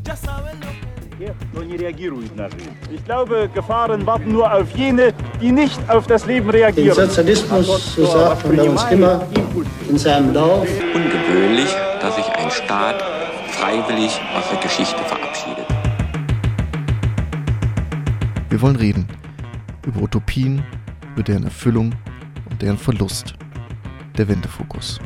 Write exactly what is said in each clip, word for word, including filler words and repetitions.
So nie reagieren nach Leben. Ich glaube, Gefahren warten nur auf jene, die nicht auf das Leben reagieren. Den Sozialismus, so sagt man bei uns immer, in seinem Lauf. Ungewöhnlich, dass sich ein Staat freiwillig aus der Geschichte verabschiedet. Wir wollen reden über Utopien, über deren Erfüllung und deren Verlust. Der Wendefokus.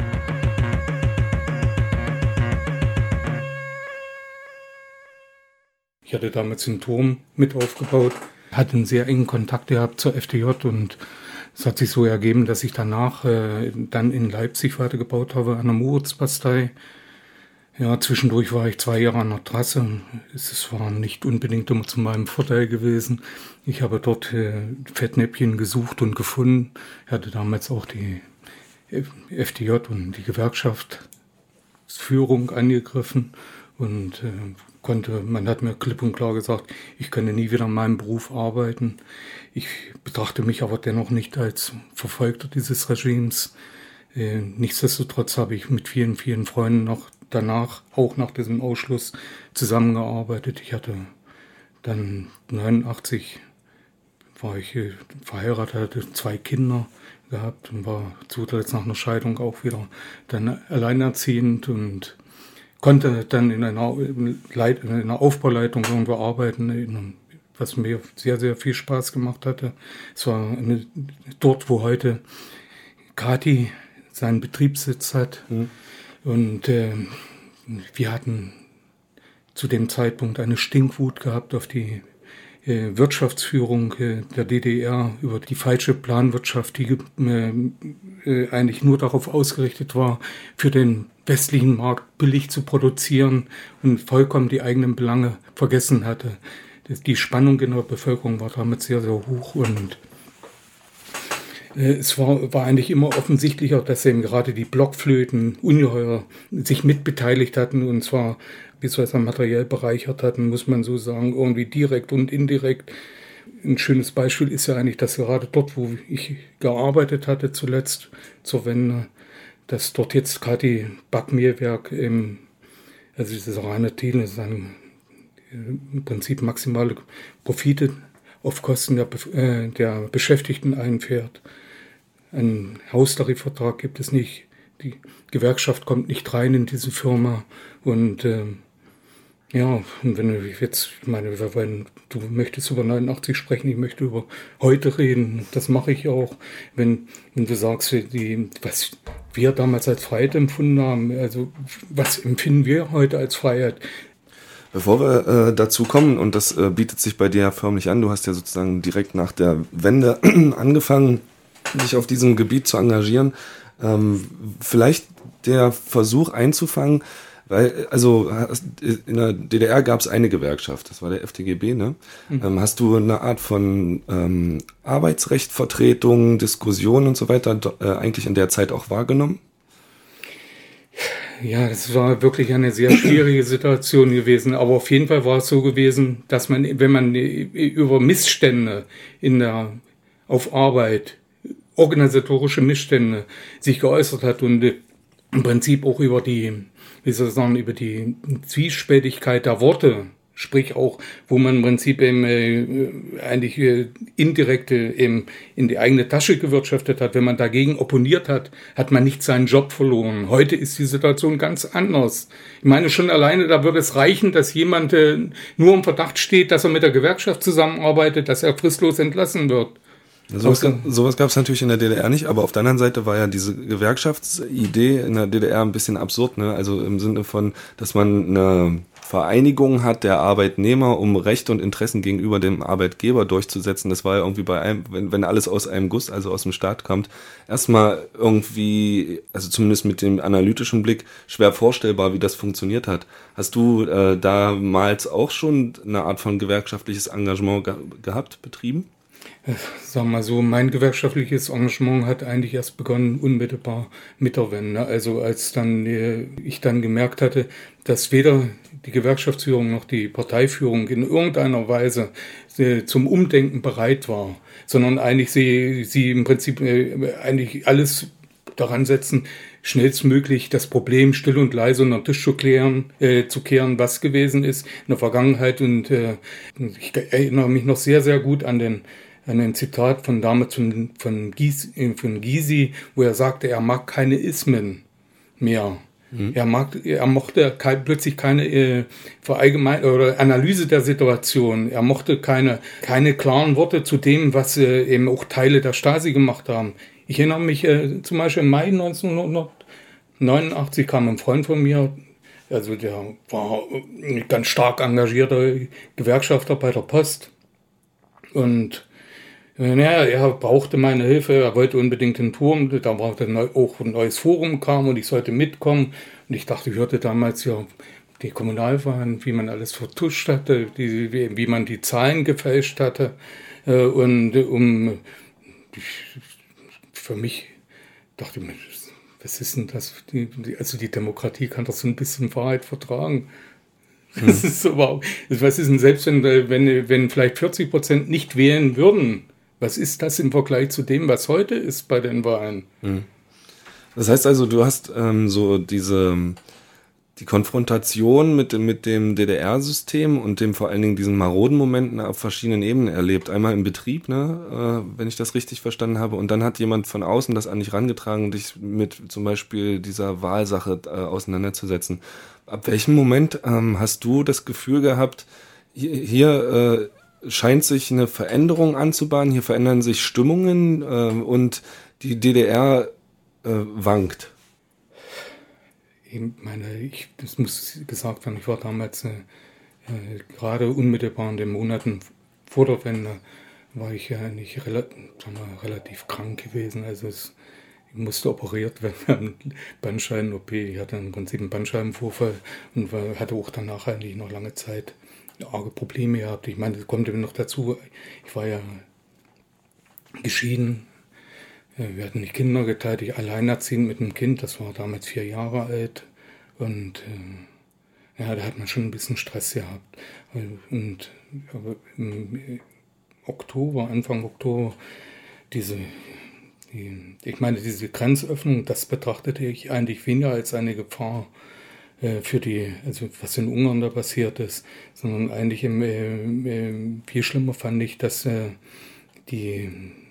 Ich hatte damals den Turm mit aufgebaut, hatte einen sehr engen Kontakt gehabt zur F D J und es hat sich so ergeben, dass ich danach äh, dann in Leipzig weitergebaut habe, an der Moritzbastei. Ja, zwischendurch war ich zwei Jahre an der Trasse. Es war nicht unbedingt immer zu meinem Vorteil gewesen. Ich habe dort äh, Fettnäpfchen gesucht und gefunden. Ich hatte damals auch die F D J und die Gewerkschaftsführung angegriffen und äh, konnte, man hat mir klipp und klar gesagt, ich könne nie wieder in meinem Beruf arbeiten. Ich betrachte mich aber dennoch nicht als Verfolgter dieses Regimes. Äh, nichtsdestotrotz habe ich mit vielen, vielen Freunden noch danach, auch nach diesem Ausschluss, zusammengearbeitet. Ich hatte dann neunundachtzig, war ich äh, verheiratet, hatte zwei Kinder gehabt und war zuletzt nach einer Scheidung auch wieder dann alleinerziehend und konnte dann in einer, Leit- in einer Aufbauleitung irgendwo arbeiten, in einem, was mir sehr, sehr viel Spaß gemacht hatte. Es war eine, dort, wo heute Kati seinen Betriebssitz hat. Mhm. Und äh, wir hatten zu dem Zeitpunkt eine Stinkwut gehabt auf die äh, Wirtschaftsführung äh, der D D R über die falsche Planwirtschaft, die äh, äh, eigentlich nur darauf ausgerichtet war, für den westlichen Markt billig zu produzieren und vollkommen die eigenen Belange vergessen hatte. Die Spannung in der Bevölkerung war damit sehr, sehr hoch und äh, es war, war eigentlich immer offensichtlicher, dass eben gerade die Blockflöten ungeheuer sich mitbeteiligt hatten und zwar beziehungsweise materiell bereichert hatten, muss man so sagen, irgendwie direkt und indirekt. Ein schönes Beispiel ist ja eigentlich, dass gerade dort, wo ich gearbeitet hatte zuletzt zur Wende, dass dort jetzt gerade die Backmehlwerk, im, also dieses reine Thiel, ist ein, im Prinzip maximale Profite auf Kosten der, äh, der Beschäftigten einfährt. Einen Haustarifvertrag gibt es nicht, die Gewerkschaft kommt nicht rein in diese Firma und äh, ja, und wenn du jetzt, ich meine, wenn du möchtest über neunundachtzig sprechen, ich möchte über heute reden, das mache ich auch, wenn, wenn du sagst, die, was wir damals als Freiheit empfunden haben, also was empfinden wir heute als Freiheit? Bevor wir äh, dazu kommen, und das äh, bietet sich bei dir ja förmlich an, du hast ja sozusagen direkt nach der Wende angefangen, dich auf diesem Gebiet zu engagieren, ähm, vielleicht der Versuch einzufangen, weil, also in der D D R gab es eine Gewerkschaft, das war der F D G B, ne? Mhm. Ähm, hast du eine Art von ähm, Arbeitsrechtvertretung, Diskussion und so weiter äh, eigentlich in der Zeit auch wahrgenommen? Ja, das war wirklich eine sehr schwierige Situation gewesen, aber auf jeden Fall war es so gewesen, dass man, wenn man über Missstände in der, auf Arbeit, organisatorische Missstände sich geäußert hat und im Prinzip auch über die, wie soll ich sagen, über die Zwiespältigkeit der Worte, sprich auch, wo man im Prinzip eben, äh, eigentlich äh, indirekt äh, eben in die eigene Tasche gewirtschaftet hat. Wenn man dagegen opponiert hat, hat man nicht seinen Job verloren. Heute ist die Situation ganz anders. Ich meine, schon alleine, da würde es reichen, dass jemand äh, nur im Verdacht steht, dass er mit der Gewerkschaft zusammenarbeitet, dass er fristlos entlassen wird. Sowas, sowas gab es natürlich in der D D R nicht, aber auf der anderen Seite war ja diese Gewerkschaftsidee in der D D R ein bisschen absurd, ne? Also im Sinne von, dass man eine Vereinigung hat der Arbeitnehmer, um Rechte und Interessen gegenüber dem Arbeitgeber durchzusetzen. Das war ja irgendwie bei einem, wenn, wenn alles aus einem Guss, also aus dem Staat kommt, erstmal irgendwie, also zumindest mit dem analytischen Blick, schwer vorstellbar, wie das funktioniert hat. Hast du äh, damals auch schon eine Art von gewerkschaftliches Engagement ge- gehabt, betrieben? Sagen wir mal so, mein gewerkschaftliches Engagement hat eigentlich erst begonnen unmittelbar mit der Wende. Also als dann äh, ich dann gemerkt hatte, dass weder die Gewerkschaftsführung noch die Parteiführung in irgendeiner Weise äh, zum Umdenken bereit war, sondern eigentlich sie, sie im Prinzip äh, eigentlich alles daran setzen, schnellstmöglich das Problem still und leise unter den Tisch zu klären, äh, zu kehren, was gewesen ist in der Vergangenheit. Und äh, ich erinnere mich noch sehr, sehr gut an den an ein Zitat von damals von, von, Gies, von Gysi, wo er sagte, er mag keine Ismen mehr. Mhm. Er, mag, er mochte kein, plötzlich keine äh, Verallgemein oder Analyse der Situation. Er mochte keine, keine klaren Worte zu dem, was äh, eben auch Teile der Stasi gemacht haben. Ich erinnere mich äh, zum Beispiel im Mai neunzehnhundertneunundachtzig kam ein Freund von mir, also der war ein ganz stark engagierter Gewerkschafter bei der Post. Und naja, er brauchte meine Hilfe, er wollte unbedingt den Turm, da brauchte auch ein neues Forum kam und ich sollte mitkommen. Und ich dachte, ich hörte damals ja die Kommunalwahlen, wie man alles vertuscht hatte, die, wie, wie man die Zahlen gefälscht hatte. Und um für mich dachte ich mir, was ist denn das? Die, die, also die Demokratie kann doch so ein bisschen Wahrheit vertragen. Das hm. ist aber, was ist denn selbst, wenn, wenn, wenn vielleicht vierzig Prozent nicht wählen würden? Was ist das im Vergleich zu dem, was heute ist bei den Wahlen? Das heißt also, du hast ähm, so diese die Konfrontation mit dem, mit dem D D R-System und dem vor allen Dingen diesen maroden Momenten auf verschiedenen Ebenen erlebt. Einmal im Betrieb, ne, äh, wenn ich das richtig verstanden habe. Und dann hat jemand von außen das an dich rangetragen, dich mit zum Beispiel dieser Wahlsache äh, auseinanderzusetzen. Ab welchem Moment ähm, hast du das Gefühl gehabt, hier, hier äh, scheint sich eine Veränderung anzubahnen, hier verändern sich Stimmungen äh, und die D D R äh, wankt? Ich meine, ich, das muss gesagt werden, ich war damals äh, äh, gerade unmittelbar in den Monaten vor der Wende, war ich ja nicht relativ, sagen wir, relativ krank gewesen. Also es, ich musste operiert werden, Bandscheiden-O P. Ich hatte im Prinzip einen Bandscheibenvorfall und war, hatte auch danach eigentlich noch lange Zeit arge Probleme gehabt. Ich meine, das kommt eben noch dazu, ich war ja geschieden, wir hatten die Kinder geteilt, ich alleinerziehend mit einem Kind, das war damals vier Jahre alt und äh, ja, da hat man schon ein bisschen Stress gehabt. Und aber im Oktober, Anfang Oktober, diese, die, ich meine, diese Grenzöffnung, das betrachtete ich eigentlich weniger als eine Gefahr für die, also was in Ungarn da passiert ist, sondern eigentlich im, äh, viel schlimmer fand ich, dass äh, die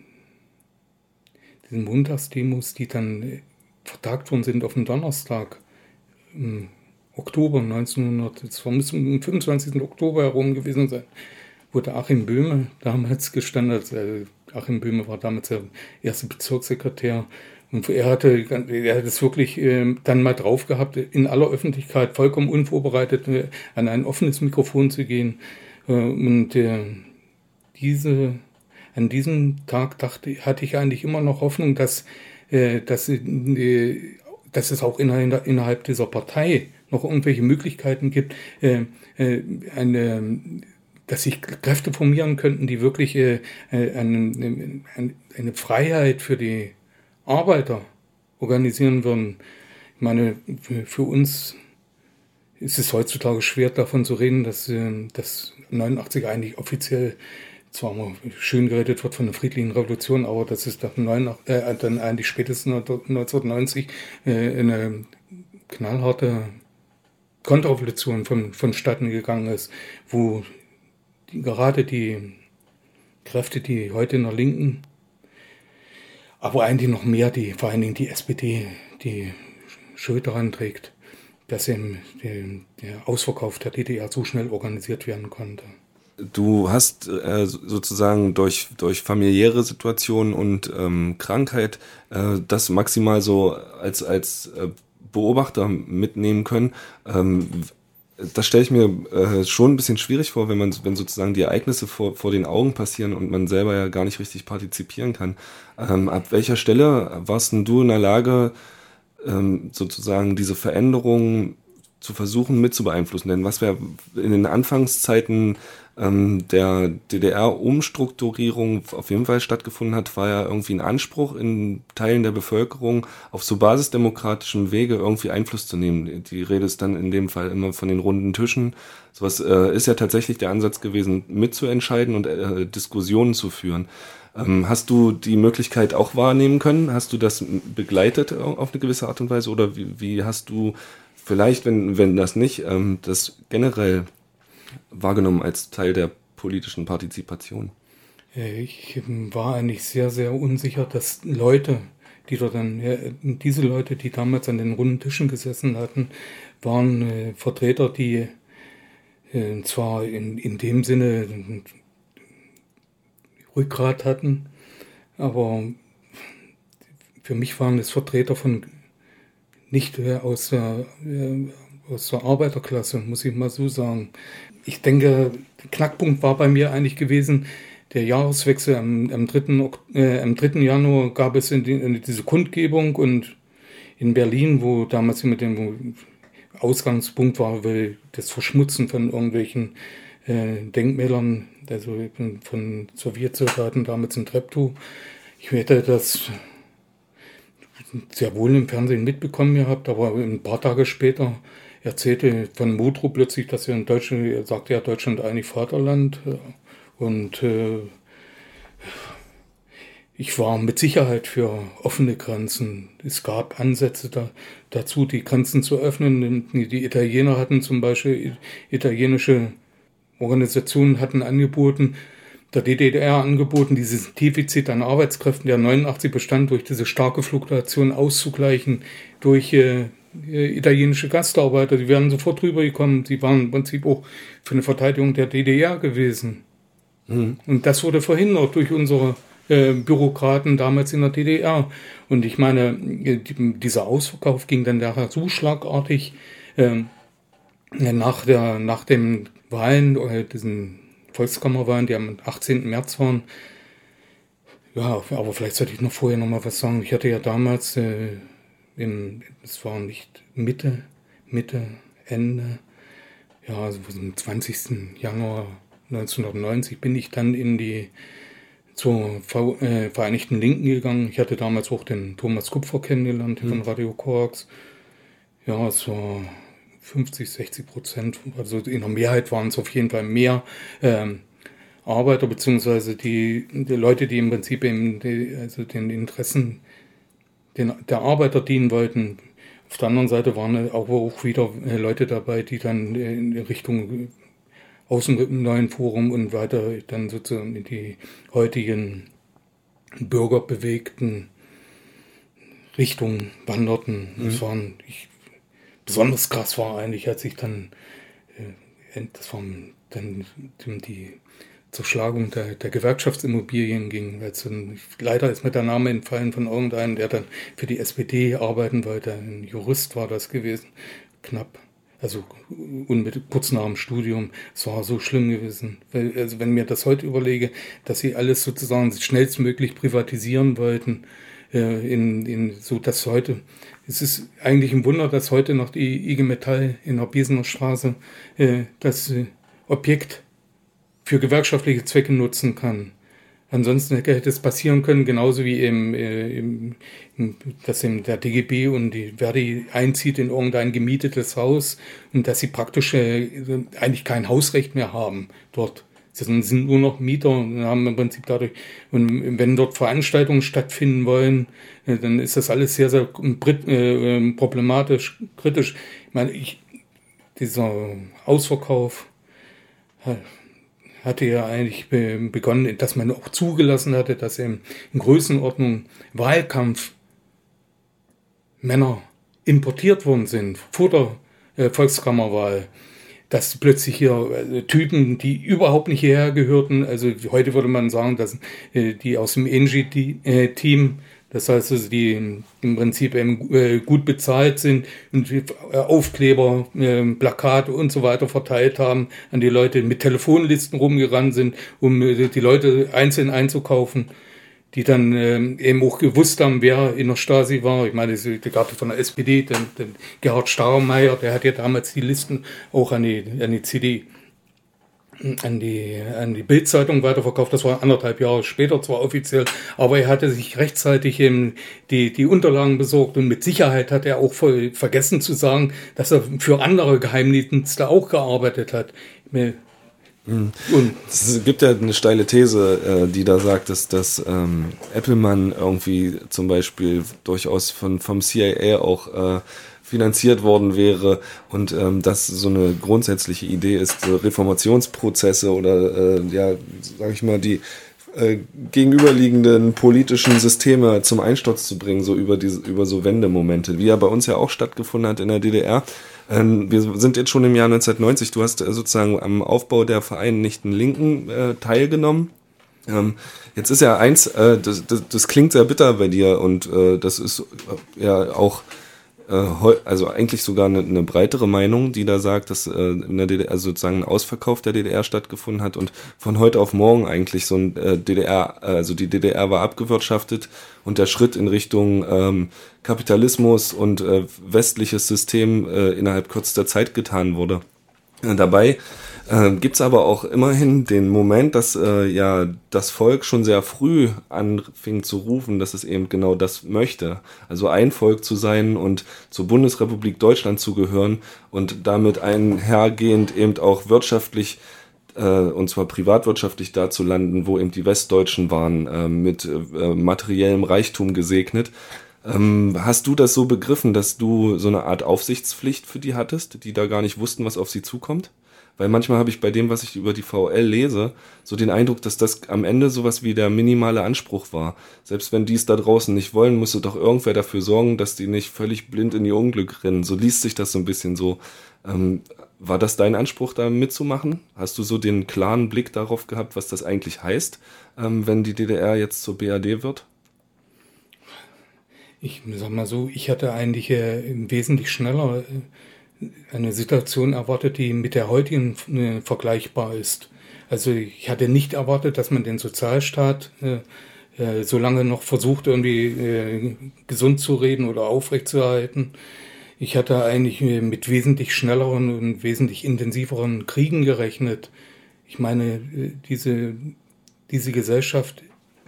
diese Montagsdemos, die dann vertagt worden sind auf den Donnerstag im Oktober neunzehnhundert, das muss am fünfundzwanzigsten Oktober herum gewesen sein, wo der Achim Böhme damals gestanden hat. Also Achim Böhme war damals der erste Bezirkssekretär. Und er hatte, er hat es wirklich äh, dann mal drauf gehabt, in aller Öffentlichkeit vollkommen unvorbereitet äh, an ein offenes Mikrofon zu gehen. Äh, und äh, diese, an diesem Tag dachte, hatte ich eigentlich immer noch Hoffnung, dass, äh, dass, äh, dass es auch innerhalb, innerhalb dieser Partei noch irgendwelche Möglichkeiten gibt, äh, äh, eine, dass sich Kräfte formieren könnten, die wirklich äh, eine, eine Freiheit für die Arbeiter organisieren würden. Ich meine, für uns ist es heutzutage schwer davon zu reden, dass das neunundachtzig eigentlich offiziell zwar mal schön geredet wird von der friedlichen Revolution, aber dass es dann, neunundachtzig, äh, dann eigentlich spätestens neunzehnhundertneunzig äh, eine knallharte Konterrevolution von, vonstatten gegangen ist, wo die, gerade die Kräfte, die heute in der Linken, aber eigentlich noch mehr, die, vor allen Dingen die S P D, die Schuld daran trägt, dass eben die, der Ausverkauf der D D R so schnell organisiert werden konnte. Du hast äh, sozusagen durch, durch familiäre Situationen und ähm, Krankheit äh, das maximal so als, als äh, Beobachter mitnehmen können. Ähm, das stelle ich mir äh, schon ein bisschen schwierig vor, wenn man, wenn sozusagen die Ereignisse vor, vor den Augen passieren und man selber ja gar nicht richtig partizipieren kann. Ähm, ab welcher Stelle warst denn du in der Lage, ähm, sozusagen diese Veränderungen zu versuchen mit zu beeinflussen. Denn was wir in den Anfangszeiten ähm, der D D R-Umstrukturierung auf jeden Fall stattgefunden hat, war ja irgendwie ein Anspruch in Teilen der Bevölkerung, auf so basisdemokratischem Wege irgendwie Einfluss zu nehmen. Die Rede ist dann in dem Fall immer von den runden Tischen. Sowas äh, ist ja tatsächlich der Ansatz gewesen, mitzuentscheiden und äh, Diskussionen zu führen. Ähm, hast du die Möglichkeit auch wahrnehmen können? Hast du das begleitet auf eine gewisse Art und Weise? Oder wie, wie hast du vielleicht, wenn, wenn das nicht, ähm, das generell wahrgenommen als Teil der politischen Partizipation? Ich war eigentlich sehr, sehr unsicher, dass Leute, die dort dann, ja, diese Leute, die damals an den runden Tischen gesessen hatten, waren äh, Vertreter, die äh, zwar in, in dem Sinne Rückgrat hatten, aber für mich waren es Vertreter von nicht äh, aus, der, äh, aus der Arbeiterklasse, muss ich mal so sagen. Ich denke, der Knackpunkt war bei mir eigentlich gewesen, der Jahreswechsel am, am, dritten, äh, am dritten Januar gab es in die, in diese Kundgebung und in Berlin, wo damals mit dem Ausgangspunkt war, weil das Verschmutzen von irgendwelchen äh, Denkmälern, also von Sowjetsoldaten damals in Treptow. Ich hätte das sehr wohl im Fernsehen mitbekommen gehabt, aber ein paar Tage später erzählte von Modrow plötzlich, dass er in Deutschland, er sagte ja Deutschland eigentlich Vaterland, und äh, ich war mit Sicherheit für offene Grenzen. Es gab Ansätze da, dazu, die Grenzen zu öffnen. Die Italiener hatten zum Beispiel, italienische Organisationen hatten angeboten, der D D R angeboten, dieses Defizit an Arbeitskräften, der neunundachtzig bestand, durch diese starke Fluktuation auszugleichen, durch äh, italienische Gastarbeiter. Die wären sofort rübergekommen. Sie waren im Prinzip auch für eine Verteidigung der D D R gewesen. Mhm. Und das wurde verhindert durch unsere äh, Bürokraten damals in der D D R. Und ich meine, die, dieser Ausverkauf ging dann daher so schlagartig äh, nach, der, nach den Wahlen, oder diesen Volkskammerwahlen, die am achtzehnten März waren. Ja, aber vielleicht sollte ich noch vorher noch mal was sagen. Ich hatte ja damals, äh, im, es war nicht Mitte, Mitte, Ende, ja, also am zwanzigsten Januar neunzehnhundertneunzig bin ich dann in die zur v, äh, Vereinigten Linken gegangen. Ich hatte damals auch den Thomas Kupfer kennengelernt, mhm. von Radio Korax. Ja, es war fünfzig, sechzig Prozent, also in der Mehrheit waren es auf jeden Fall mehr ähm, Arbeiter, beziehungsweise die, die Leute, die im Prinzip eben die, also den Interessen den, der Arbeiter dienen wollten. Auf der anderen Seite waren aber auch wieder äh, Leute dabei, die dann in Richtung aus dem neuen Forum und weiter dann sozusagen in die heutigen bürgerbewegten Richtungen wanderten. Mhm. Das waren, ich, besonders krass war eigentlich, als ich dann, äh, das war dann die Zerschlagung der, der Gewerkschaftsimmobilien ging. Also, leider ist mir der Name entfallen von irgendeinem, der dann für die S P D arbeiten wollte. Ein Jurist war das gewesen, knapp. Also unmittelbar kurz nach dem Studium. Es war so schlimm gewesen. Weil, also wenn mir das heute überlege, dass sie alles sozusagen schnellstmöglich privatisieren wollten, äh, in, in so dass heute, es ist eigentlich ein Wunder, dass heute noch die I G Metall in der Biesener Straße äh, das äh, Objekt für gewerkschaftliche Zwecke nutzen kann. Ansonsten hätte es passieren können, genauso wie eben, äh, im, dass eben der D G B und die Verdi einzieht in irgendein gemietetes Haus und dass sie praktisch äh, eigentlich kein Hausrecht mehr haben dort. Sie sind nur noch Mieter und haben im Prinzip dadurch, und wenn dort Veranstaltungen stattfinden wollen, äh, dann ist das alles sehr, sehr äh, problematisch, kritisch. Ich meine, ich, dieser Ausverkauf äh, hatte ja eigentlich begonnen, dass man auch zugelassen hatte, dass eben in Größenordnung Wahlkampf Männer importiert worden sind vor der äh, Volkskammerwahl. Dass plötzlich hier äh, Typen, die überhaupt nicht hierher gehörten, also heute würde man sagen, dass äh, die aus dem Engie-Team, das heißt, also die im Prinzip eben äh, gut bezahlt sind und äh, Aufkleber, äh, Plakate und so weiter verteilt haben an die Leute, mit Telefonlisten rumgerannt sind, um äh, die Leute einzeln einzukaufen. die dann ähm, eben auch gewusst haben, wer in der Stasi war. Ich meine, die gab es von der S P D, den, den Gerhard Stahrmeier, der hat ja damals die Listen auch an die, an die C D, an die, an die Bild-Zeitung weiterverkauft. Das war anderthalb Jahre später, zwar offiziell, aber er hatte sich rechtzeitig eben die, die Unterlagen besorgt und mit Sicherheit hat er auch voll vergessen zu sagen, dass er für andere Geheimdienste auch gearbeitet hat. Und es gibt ja eine steile These, die da sagt, dass, dass ähm, Eppelmann irgendwie zum Beispiel durchaus von, vom C I A auch äh, finanziert worden wäre und ähm, dass so eine grundsätzliche Idee ist, so Reformationsprozesse oder äh, ja, sag ich mal, die äh, gegenüberliegenden politischen Systeme zum Einsturz zu bringen, so über diese, über so Wendemomente, wie ja bei uns ja auch stattgefunden hat in der D D R. Wir sind jetzt schon im Jahr neunzehnhundertneunzig. Du hast sozusagen am Aufbau der Vereinigten Linken äh, teilgenommen. Ähm, jetzt ist ja eins, äh, das, das, das klingt sehr bitter bei dir und äh, das ist äh, ja auch äh, also eigentlich sogar eine, eine breitere Meinung, die da sagt, dass äh, in der D D R also sozusagen ein Ausverkauf der D D R stattgefunden hat und von heute auf morgen eigentlich so ein äh, D D R, also die D D R war abgewirtschaftet und der Schritt in Richtung ähm, Kapitalismus und äh, westliches System äh, innerhalb kürzester Zeit getan wurde. Äh, dabei äh, gibt's aber auch immerhin den Moment, dass äh, ja das Volk schon sehr früh anfing zu rufen, dass es eben genau das möchte. Also ein Volk zu sein und zur Bundesrepublik Deutschland zu gehören und damit einhergehend eben auch wirtschaftlich und zwar privatwirtschaftlich da zu landen, wo eben die Westdeutschen waren, äh, mit äh, materiellem Reichtum gesegnet. Ähm, hast du das so begriffen, dass du so eine Art Aufsichtspflicht für die hattest, die da gar nicht wussten, was auf sie zukommt? Weil manchmal habe ich bei dem, was ich über die V L lese, so den Eindruck, dass das am Ende sowas wie der minimale Anspruch war. Selbst wenn die es da draußen nicht wollen, musste doch irgendwer dafür sorgen, dass die nicht völlig blind in ihr Unglück rennen. So liest sich das so ein bisschen so. Ähm, War das dein Anspruch, da mitzumachen? Hast du so den klaren Blick darauf gehabt, was das eigentlich heißt, ähm, wenn die D D R jetzt zur B R D wird? Ich sag mal so, ich hatte eigentlich äh, wesentlich schneller äh, eine Situation erwartet, die mit der heutigen äh, vergleichbar ist. Also ich hatte nicht erwartet, dass man den Sozialstaat äh, äh, so lange noch versucht, irgendwie äh, gesund zu reden oder aufrechtzuerhalten. Ich hatte eigentlich mit wesentlich schnelleren und wesentlich intensiveren Kriegen gerechnet. Ich meine, diese, diese Gesellschaft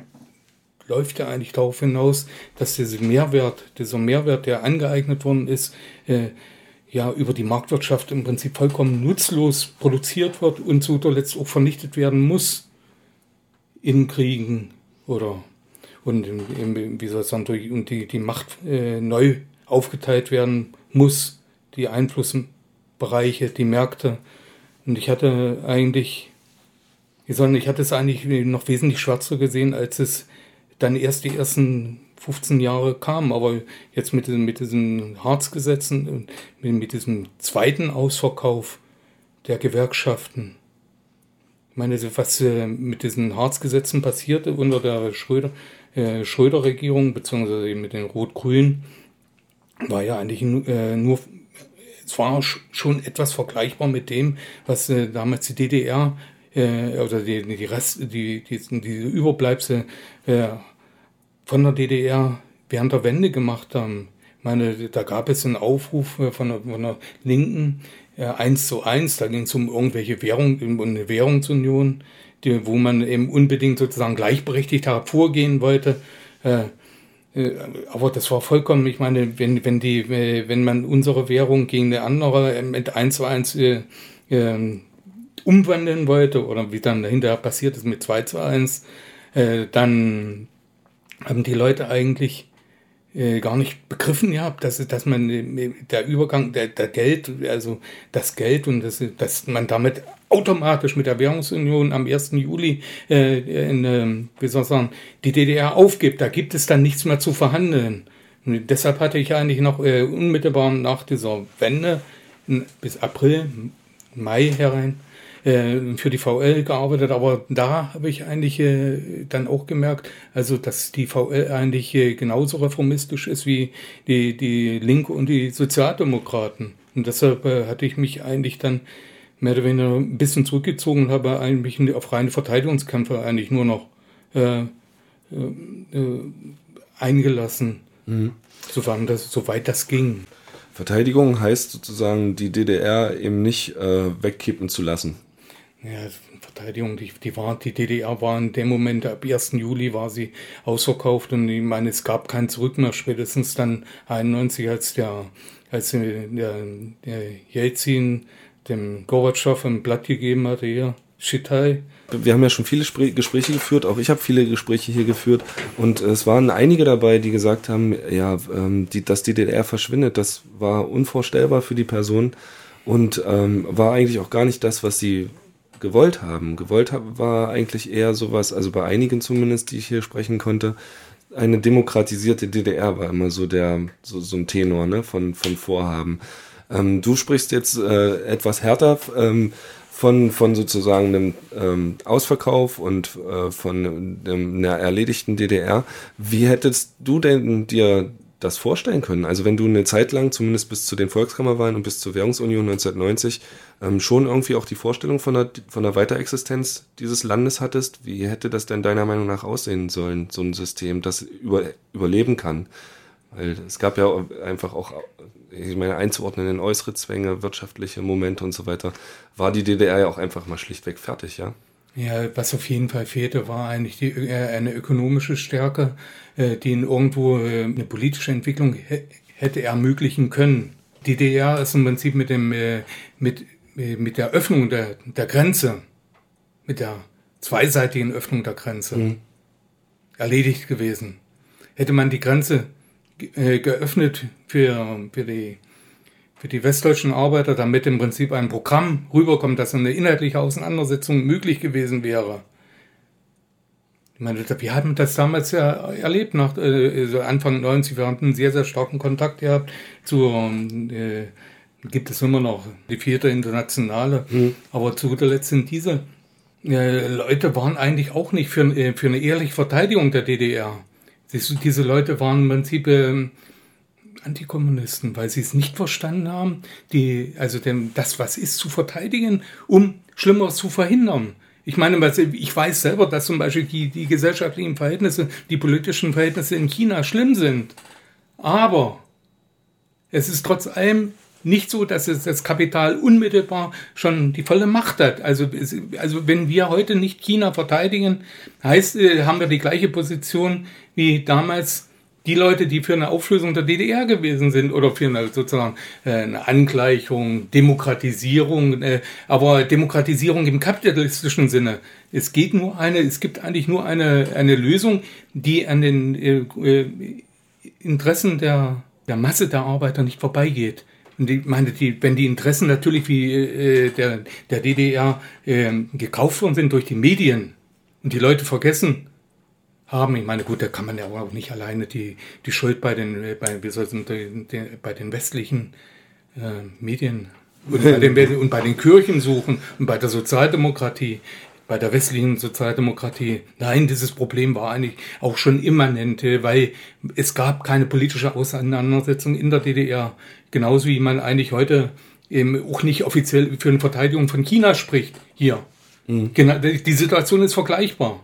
läuft ja eigentlich darauf hinaus, dass dieser Mehrwert, dieser Mehrwert, der angeeignet worden ist, äh, ja über die Marktwirtschaft im Prinzip vollkommen nutzlos produziert wird und zu zuletzt auch vernichtet werden muss in Kriegen oder und wie soll ich sagen, durch, und die, die Macht äh, neu aufgeteilt werden muss, die Einflussbereiche, die Märkte. Und ich hatte eigentlich, wie soll ich hatte es eigentlich noch wesentlich schwärzer gesehen, als es dann erst die ersten fünfzehn Jahre kam. Aber jetzt mit, mit diesen Hartz-Gesetzen und mit, mit diesem zweiten Ausverkauf der Gewerkschaften. Ich meine, was äh, mit diesen Hartz-Gesetzen passierte unter der Schröder, äh, Schröder-Regierung, beziehungsweise mit den Rot-Grünen, war ja eigentlich äh, nur, es war schon etwas vergleichbar mit dem, was äh, damals die D D R äh, oder die, die Rest, die, die, die Überbleibsel äh, von der D D R während der Wende gemacht haben. Ich meine, da gab es einen Aufruf von der, von der Linken, äh, eins zu eins, da ging es um irgendwelche Währung, um eine Währungsunion, die, wo man eben unbedingt sozusagen gleichberechtigt hervorgehen wollte. Äh, Aber das war vollkommen, ich meine, wenn, wenn die, wenn man unsere Währung gegen eine andere mit eins zu eins äh, äh, umwandeln wollte, oder wie dann hinterher passiert ist mit zwei zu eins, äh, dann haben die Leute eigentlich äh, gar nicht begriffen gehabt, dass, dass man äh, der Übergang, der, der Geld, also das Geld und das, dass man damit automatisch mit der Währungsunion am ersten Juli äh, in, äh, wie soll ich sagen, die D D R aufgibt. Da gibt es dann nichts mehr zu verhandeln. Und deshalb hatte ich eigentlich noch äh, unmittelbar nach dieser Wende bis April, Mai herein äh, für die V L gearbeitet. Aber da habe ich eigentlich äh, dann auch gemerkt, also dass die V L eigentlich äh, genauso reformistisch ist wie die, die Linke und die Sozialdemokraten. Und deshalb äh, hatte ich mich eigentlich dann mehr oder weniger ein bisschen zurückgezogen und habe eigentlich auf reine Verteidigungskämpfe eigentlich nur noch äh, äh, äh, eingelassen, mhm. soweit das, soweit das ging. Verteidigung heißt sozusagen, die D D R eben nicht äh, wegkippen zu lassen. Ja, Verteidigung, die, die, war, die D D R war in dem Moment, ab ersten Juli war sie ausverkauft und ich meine, es gab kein Zurück mehr, spätestens dann einundneunzig, als der, als der, der Jelzin dem Gorbatschow ein Blatt gegeben hatte, hier, Shitai. Wir haben ja schon viele Spre- Gespräche geführt, auch ich habe viele Gespräche hier geführt und es waren einige dabei, die gesagt haben, ja, ähm, die, dass die D D R verschwindet, das war unvorstellbar für die Person und ähm, war eigentlich auch gar nicht das, was sie gewollt haben. Gewollt haben war eigentlich eher sowas, also bei einigen zumindest, die ich hier sprechen konnte, eine demokratisierte D D R war immer so der so, so ein Tenor, ne, von, von Vorhaben. Ähm, du sprichst jetzt äh, etwas härter ähm, von, von sozusagen einem ähm, Ausverkauf und äh, von ähm, einer erledigten D D R. Wie hättest du denn dir das vorstellen können? Also wenn du eine Zeit lang, zumindest bis zu den Volkskammerwahlen und bis zur Währungsunion neunzehnhundertneunzig, ähm, schon irgendwie auch die Vorstellung von der, von der Weiterexistenz dieses Landes hattest, wie hätte das denn deiner Meinung nach aussehen sollen, so ein System, das über, überleben kann? Weil es gab ja einfach auch, ich meine, einzuordnenden äußere Zwänge, wirtschaftliche Momente und so weiter, war die D D R ja auch einfach mal schlichtweg fertig, ja? Ja, was auf jeden Fall fehlte, war eigentlich die, äh, eine ökonomische Stärke, äh, die in irgendwo äh, eine politische Entwicklung h- hätte ermöglichen können. Die D D R ist im Prinzip mit dem äh, mit äh, mit der Öffnung der der Grenze, mit der zweiseitigen Öffnung der Grenze mhm. erledigt gewesen. Hätte man die Grenze ge- äh, geöffnet für für die für die westdeutschen Arbeiter, damit im Prinzip ein Programm rüberkommt, dass eine inhaltliche Auseinandersetzung möglich gewesen wäre. Ich meine, wir hatten das damals ja erlebt, nach äh, Anfang neunzig, wir hatten einen sehr, sehr starken Kontakt gehabt zu, äh, gibt es immer noch, die vierte Internationale, mhm. aber zu guter Letzt sind diese äh, Leute waren eigentlich auch nicht für, äh, für eine ehrliche Verteidigung der D D R. Diese, diese Leute waren im Prinzip äh, Antikommunisten, weil sie es nicht verstanden haben, die, also dem, das, was ist, zu verteidigen, um Schlimmeres zu verhindern. Ich meine, ich weiß selber, dass zum Beispiel die, die gesellschaftlichen Verhältnisse, die politischen Verhältnisse in China schlimm sind. Aber es ist trotz allem nicht so, dass es das Kapital unmittelbar schon die volle Macht hat. Also, also wenn wir heute nicht China verteidigen, heißt, haben wir die gleiche Position wie damals die Leute, die für eine Auflösung der D D R gewesen sind oder für eine sozusagen eine Angleichung, Demokratisierung, aber Demokratisierung im kapitalistischen Sinne. Es geht nur eine, es gibt eigentlich nur eine, eine Lösung, die an den äh, Interessen der, der Masse der Arbeiter nicht vorbeigeht. Und ich meine, die, wenn die Interessen natürlich wie äh, der, der D D R äh, gekauft worden sind durch die Medien und die Leute vergessen haben. Ich meine, gut, da kann man ja auch nicht alleine die, die Schuld bei den, bei, wie soll es, bei den westlichen äh, Medien und bei, den, und bei den Kirchen suchen und bei der Sozialdemokratie, bei der westlichen Sozialdemokratie. Nein, dieses Problem war eigentlich auch schon immanent, weil es gab keine politische Auseinandersetzung in der D D R. Genauso wie man eigentlich heute eben auch nicht offiziell für eine Verteidigung von China spricht hier. Mhm. Genau, die Situation ist vergleichbar.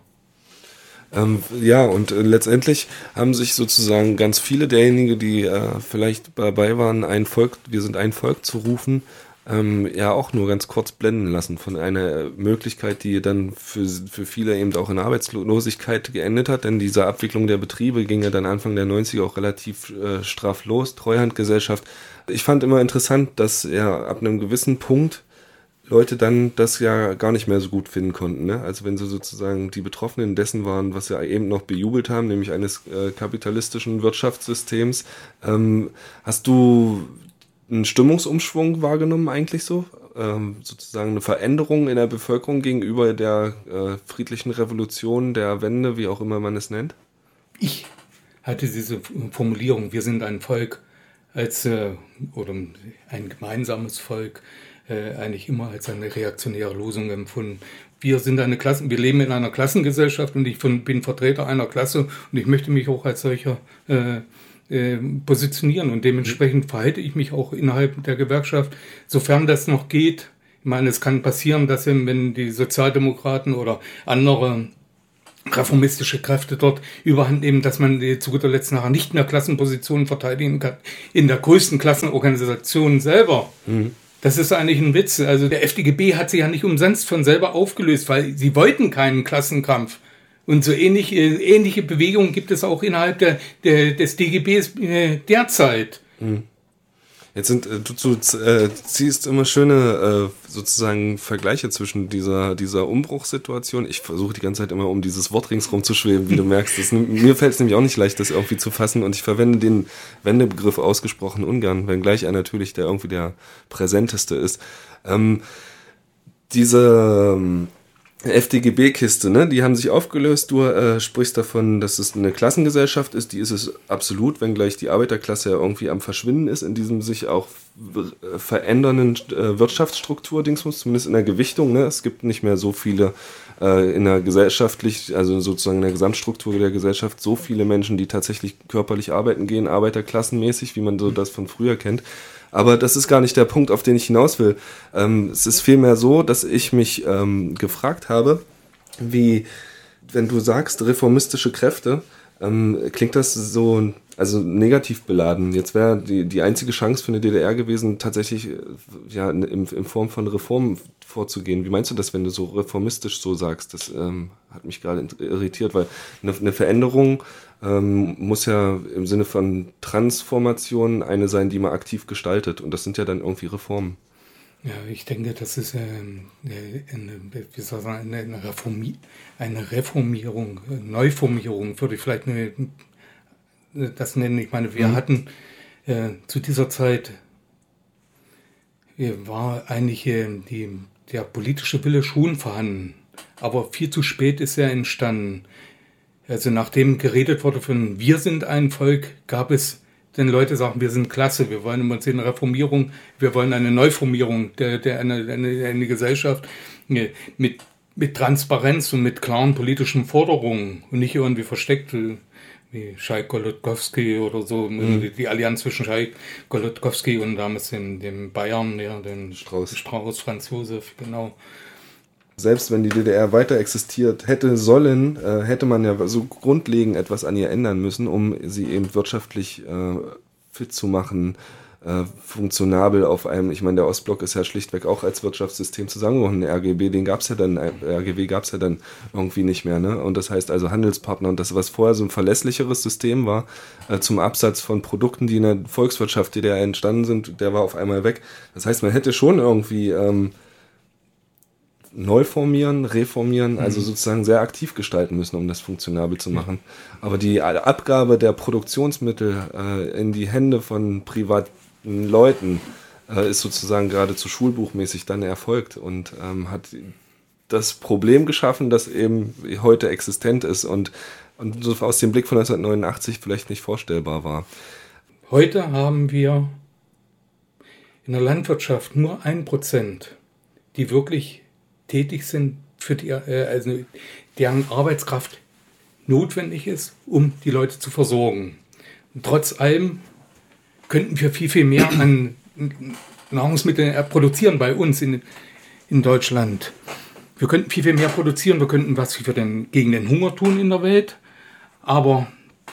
Ähm, ja, und äh, letztendlich haben sich sozusagen ganz viele derjenigen, die äh, vielleicht dabei waren, ein Volk, wir sind ein Volk zu rufen, ähm, ja auch nur ganz kurz blenden lassen von einer Möglichkeit, die dann für, für viele eben auch in Arbeitslosigkeit geendet hat, denn diese Abwicklung der Betriebe ging ja dann Anfang der neunziger auch relativ äh, straff los, Treuhandgesellschaft. Ich fand immer interessant, dass ja ab einem gewissen Punkt Leute dann das ja gar nicht mehr so gut finden konnten. Ne? Also wenn sie sozusagen die Betroffenen dessen waren, was sie eben noch bejubelt haben, nämlich eines äh, kapitalistischen Wirtschaftssystems. Ähm, hast du einen Stimmungsumschwung wahrgenommen eigentlich so? Ähm, sozusagen eine Veränderung in der Bevölkerung gegenüber der äh, friedlichen Revolution, der Wende, wie auch immer man es nennt? Ich hatte diese Formulierung, wir sind ein Volk, als äh, oder ein gemeinsames Volk, Äh, eigentlich immer als eine reaktionäre Lösung empfunden. Wir sind eine Klasse, wir leben in einer Klassengesellschaft und ich von, bin Vertreter einer Klasse und ich möchte mich auch als solcher äh, äh, positionieren und dementsprechend verhalte ich mich auch innerhalb der Gewerkschaft, sofern das noch geht. Ich meine, es kann passieren, dass wenn die Sozialdemokraten oder andere reformistische Kräfte dort überhand nehmen, dass man zu guter Letzt nachher nicht mehr Klassenpositionen verteidigen kann in der größten Klassenorganisation selber. Mhm. Das ist eigentlich ein Witz. Also der F D G B hat sich ja nicht umsonst von selber aufgelöst, weil sie wollten keinen Klassenkampf. Und so ähnliche, ähnliche Bewegungen gibt es auch innerhalb der, der, des D G Bs äh, derzeit. Mhm. Jetzt sind, du, du äh, ziehst immer schöne äh, sozusagen Vergleiche zwischen dieser, dieser Umbruchssituation. Ich versuche die ganze Zeit immer um dieses Wort ringsrum zu schweben, wie du merkst. Das, mir fällt es nämlich auch nicht leicht, das irgendwie zu fassen, und ich verwende den Wendebegriff ausgesprochen ungern, wenngleich er natürlich der irgendwie der präsenteste ist. Ähm, diese ähm, F D G B-Kiste, ne, die haben sich aufgelöst. Du äh, sprichst davon, dass es eine Klassengesellschaft ist. Die ist es absolut, wenngleich die Arbeiterklasse ja irgendwie am Verschwinden ist in diesem sich auch äh, verändernden äh, Wirtschaftsstruktur-Dingsmus, zumindest in der Gewichtung. Ne? Es gibt nicht mehr so viele äh, in der gesellschaftlich, also sozusagen in der Gesamtstruktur der Gesellschaft, so viele Menschen, die tatsächlich körperlich arbeiten gehen, arbeiterklassenmäßig, wie man so das von früher kennt. Aber das ist gar nicht der Punkt, auf den ich hinaus will. Ähm, es ist vielmehr so, dass ich mich ähm, gefragt habe, wie, wenn du sagst, reformistische Kräfte, ähm, klingt das so also negativ beladen. Jetzt wäre die, die einzige Chance für eine D D R gewesen, tatsächlich ja, in, in Form von Reformen vorzugehen. Wie meinst du das, wenn du so reformistisch so sagst? Das ähm, hat mich gerade irritiert, weil eine, eine Veränderung ähm, muss ja im Sinne von Transformation eine sein, die man aktiv gestaltet. Und das sind ja dann irgendwie Reformen. Ja, ich denke, das ist ähm, eine, wie soll ich sagen, eine, Reformi- eine Reformierung, eine Neuformierung, würde ich vielleicht eine, das nennen. Ich meine, wir mhm. hatten äh, zu dieser Zeit war eigentlich äh, die, der politische Wille schon vorhanden, aber viel zu spät ist er entstanden. Also nachdem geredet wurde von wir sind ein Volk, gab es denn Leute sagen, wir sind klasse, wir wollen uns eine Reformierung, wir wollen eine Neuformierung der, der eine, eine, eine Gesellschaft mit, mit Transparenz und mit klaren politischen Forderungen und nicht irgendwie versteckt wie Scheik Golodkowski oder so, mhm. die, die Allianz zwischen Scheik Golodkowski und damals dem, dem Bayern, ja, den Strauß. Strauß, Franz Josef, genau. Selbst wenn die D D R weiter existiert hätte sollen, äh, hätte man ja so grundlegend etwas an ihr ändern müssen, um sie eben wirtschaftlich äh, fit zu machen, äh, funktionabel auf einem, ich meine, der Ostblock ist ja schlichtweg auch als Wirtschaftssystem zusammengebrochen. Der R G B, den gab's ja dann, R G W gab's ja dann irgendwie nicht mehr, ne? Und das heißt also Handelspartner und das, was vorher so ein verlässlicheres System war, äh, zum Absatz von Produkten, die in der Volkswirtschaft D D R entstanden sind, der war auf einmal weg. Das heißt, man hätte schon irgendwie ähm, neu formieren, reformieren, mhm. also sozusagen sehr aktiv gestalten müssen, um das funktionabel zu machen. Aber die Abgabe der Produktionsmittel äh, in die Hände von privaten Leuten äh, ist sozusagen geradezu schulbuchmäßig dann erfolgt und ähm, hat das Problem geschaffen, das eben heute existent ist und, und so aus dem Blick von neunzehnhundertneunundachtzig vielleicht nicht vorstellbar war. Heute haben wir in der Landwirtschaft nur ein Prozent, die wirklich tätig sind, für die, äh, also deren Arbeitskraft notwendig ist, um die Leute zu versorgen. Und trotz allem könnten wir viel, viel mehr an Nahrungsmitteln produzieren bei uns in, in Deutschland. Wir könnten viel, viel mehr produzieren, wir könnten was für den, gegen den Hunger tun in der Welt, aber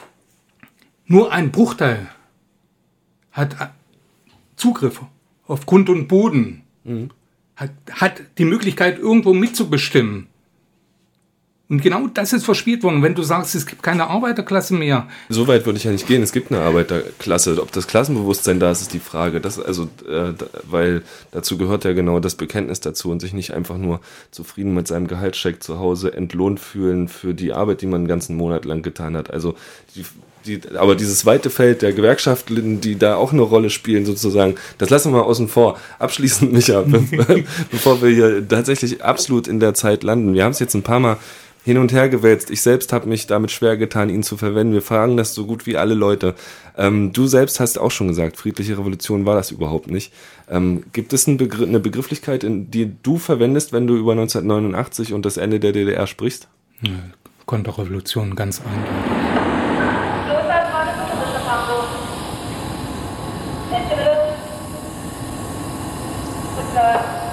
nur ein Bruchteil hat Zugriff auf Grund und Boden. Mhm. Hat, hat die Möglichkeit, irgendwo mitzubestimmen. Und genau das ist verspielt worden. Wenn du sagst, es gibt keine Arbeiterklasse mehr. So weit würde ich ja nicht gehen. Es gibt eine Arbeiterklasse. Ob das Klassenbewusstsein da ist, ist die Frage. Das, also, äh, weil dazu gehört ja genau das Bekenntnis dazu und sich nicht einfach nur zufrieden mit seinem Gehaltscheck zu Hause entlohnt fühlen für die Arbeit, die man einen ganzen Monat lang getan hat. Also die Die, aber dieses weite Feld der Gewerkschaften, die da auch eine Rolle spielen sozusagen, das lassen wir mal außen vor. Abschließend, Micha, bevor wir hier tatsächlich absolut in der Zeit landen. Wir haben es jetzt ein paar Mal hin und her gewälzt. Ich selbst habe mich damit schwer getan, ihn zu verwenden. Wir fragen das so gut wie alle Leute. Ähm, du selbst hast auch schon gesagt, friedliche Revolution war das überhaupt nicht. Ähm, gibt es ein Begr- eine Begrifflichkeit, in die du verwendest, wenn du über neunzehnhundertneunundachtzig und das Ende der D D R sprichst? Ja, Konterrevolution, ganz eindeutig. Letzte Minute. Guten Tag.